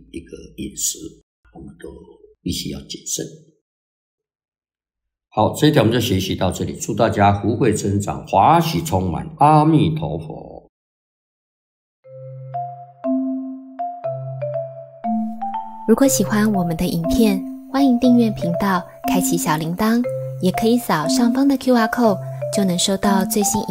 一个饮食，我们都必须要谨慎。好，这一条我们就学习到这里，祝大家福慧增长，华喜充满，阿弥陀佛。 如果喜欢我们的影片，欢迎订阅频道，开启小铃铛，也可以扫上方的 QR code，就能收到最新